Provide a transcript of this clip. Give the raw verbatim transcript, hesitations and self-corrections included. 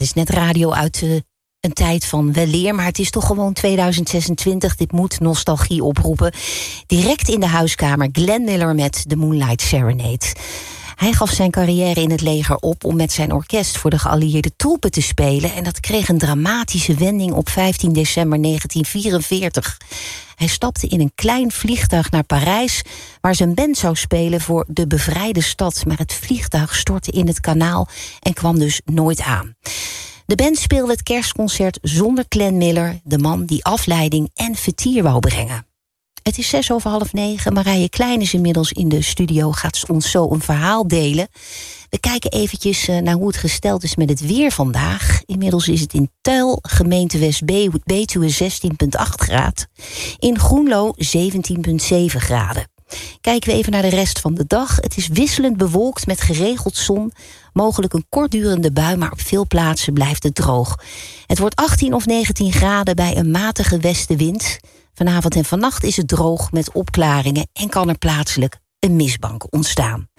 is net radio uit uh, een tijd van weleer, maar het is toch gewoon tweeduizend zesentwintig. Dit moet nostalgie oproepen. Direct in de huiskamer Glenn Miller met The Moonlight Serenade. Hij gaf zijn carrière in het leger op om met zijn orkest voor de geallieerde troepen te spelen. En dat kreeg een dramatische wending op vijftien december negentien vierenveertig. Hij stapte in een klein vliegtuig naar Parijs, waar zijn band zou spelen voor de bevrijde stad. Maar het vliegtuig stortte in het kanaal en kwam dus nooit aan. De band speelde het kerstconcert zonder Glenn Miller, de man die afleiding en vertier wou brengen. Het is zes over half negen. Marije Klein is inmiddels in de studio, gaat ons zo een verhaal delen. We kijken eventjes naar hoe het gesteld is met het weer vandaag. Inmiddels is het in Tuil, gemeente West-Betuwe zestien komma acht graden. In Groenlo zeventien komma zeven graden. Kijken we even naar de rest van de dag. Het is wisselend bewolkt met geregeld zon. Mogelijk een kortdurende bui, maar op veel plaatsen blijft het droog. Het wordt achttien of negentien graden bij een matige westenwind. Vanavond en vannacht is het droog met opklaringen en kan er plaatselijk een mistbank ontstaan.